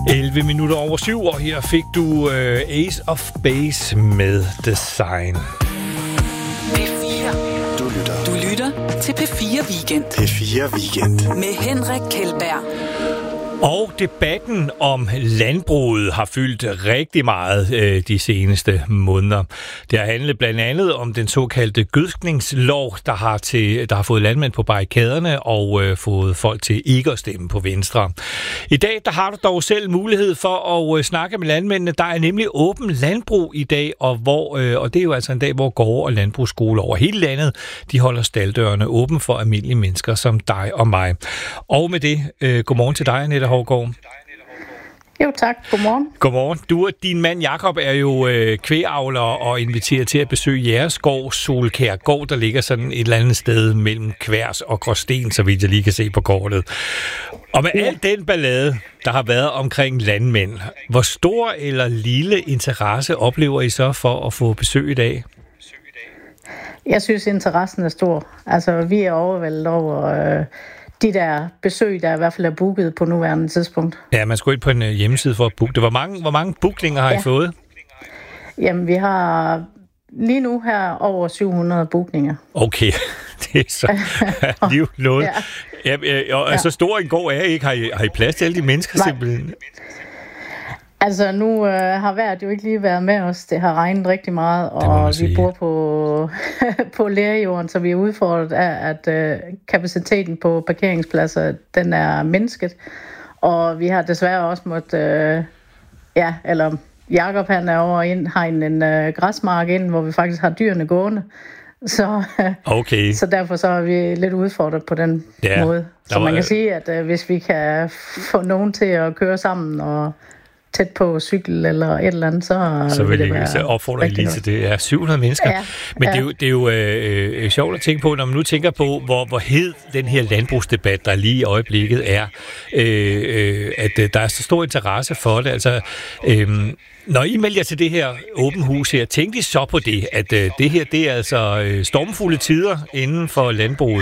11 minutter over 7, og her fik du Ace of Base med Design. P4. Du lytter til P4 Weekend. P4 Weekend. Med Henrik Kjeldberg. Og debatten om landbruget har fyldt rigtig meget de seneste måneder. Det har handlet blandt andet om den såkaldte gødskningslov, der har fået landmænd på barrikaderne og fået folk til ikke at stemme på Venstre. I dag der har du dog selv mulighed for at snakke med landmændene. Der er nemlig åben landbrug i dag, og det er jo altså en dag, hvor gårde og landbrugsskoler over hele landet, de holder staldørene åben for almindelige mennesker som dig og mig. Og med det, godmorgen til dig, Annette Hougaard. Jo tak, godmorgen. Godmorgen. Du og din mand Jakob er jo kvægavler og inviterer til at besøge jeres gård, Solkær Gård, der ligger sådan et eller andet sted mellem Kværs og Gråsten, så vidt jeg lige kan se på kortet. Og med al den ballade, der har været omkring landmænd, hvor stor eller lille interesse oplever I så for at få besøg i dag? Jeg synes, interessen er stor. Altså, vi er overvældet over de der besøg, der i hvert fald er booket på nuværende tidspunkt. Ja, man skal gå ind på en hjemmeside for at booke det. Hvor mange bookninger har I fået? Jamen, vi har lige nu her over 700 bookninger. Okay, det er så lige noget. Ja. Så stor en gård er I ikke. Har I plads til alle de mennesker simpelthen? Altså, nu har vejret jo ikke lige været med os. Det har regnet rigtig meget, og vi bor på lerjorden, så vi er udfordret af, at kapaciteten på parkeringspladser, den er mindsket. Og vi har desværre også måttet, Jakob han er over ind, har en græsmark ind, hvor vi faktisk har dyrene gående. Så derfor så er vi lidt udfordret på den måde. Så man kan sige, at hvis vi kan få nogen til at køre sammen og tæt på cykel eller et eller andet, så vil det være opfordrer I lige til det. Ja, 700 mennesker. Ja, men det er jo sjovt at tænke på, når man nu tænker på, hvor hed den her landbrugsdebat, der lige i øjeblikket er, at der er så stor interesse for det. Altså, når I melder jer til det her åben hus her, tænkte I så på det, at det her, det er altså stormfulde tider inden for landbruget?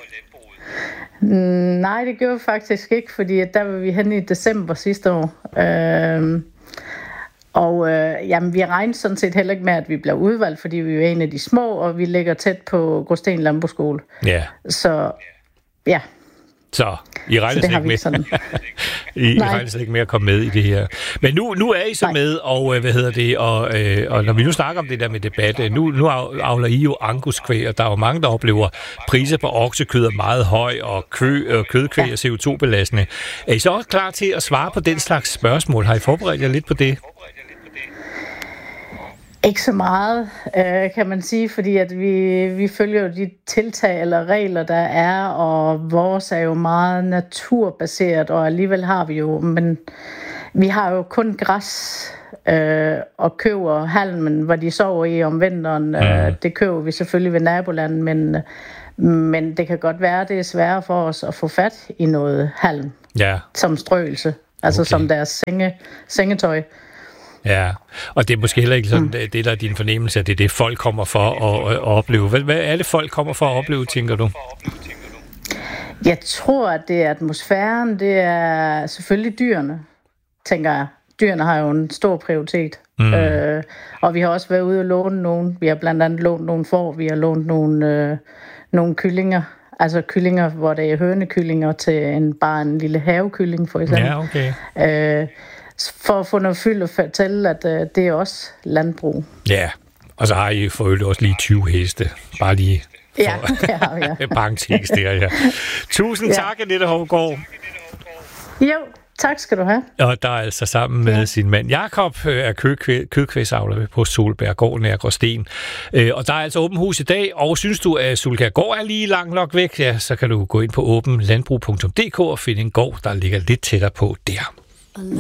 Nej, det gjorde vi faktisk ikke, fordi der var vi henne i december sidste år. Vi regnede sådan set heller ikke med, at vi blev udvalgt, fordi vi er en af de små, og vi ligger tæt på Gråsten Landbrugsskole. Ja. Så ja. Så I regner slet ikke med. I regner slet ikke med at komme med i det her. Men nu er I så med, og og når vi nu snakker om det der med debat, nu avler I jo anguskvæg, og der er jo mange, der oplever priser på oksekød er meget høj, og kødkvæg er CO2-belastende. Er I så også klar til at svare på den slags spørgsmål? Har I forberedt jer lidt på det? Ikke så meget, kan man sige, fordi at vi følger jo de tiltag eller regler, der er, og vores er jo meget naturbaseret, og alligevel har vi jo, men vi har jo kun græs og køber halmen, hvor de sover i om vinteren. Det køber vi selvfølgelig ved nabolandet, men det kan godt være, det er sværere for os at få fat i noget halm, som strøelse, altså som deres sengetøj. Ja, og det er måske heller ikke sådan, det der er din fornemmelse, at det er det, folk kommer for at opleve. Hvad er det, folk kommer for at opleve, tænker du? Jeg tror, at det er atmosfæren, det er selvfølgelig dyrene, tænker jeg. Dyrene har jo en stor prioritet. Og vi har også været ude og låne nogen. Vi har blandt andet lånt nogle får, vi har lånt nogle kyllinger. Altså kyllinger, hvor det er hønekyllinger til bare en lille havekylling, for eksempel. Ja, okay. For at få noget fyld og fortælle, at det er også landbrug. Ja, og så har I forøget også lige 20 heste. Bare lige for parentes der, ja. Tusind tak, Annette Hougaard. Jo, tak skal du have. Og der er altså sammen med sin mand Jakob, er kødkvægsavler på Solberg Gård nær Gråsten. Og der er altså åben hus i dag, og synes du, at Solkær Gård er lige langt nok væk, ja, så kan du gå ind på åbenlandbrug.dk og finde en gård, der ligger lidt tættere på der.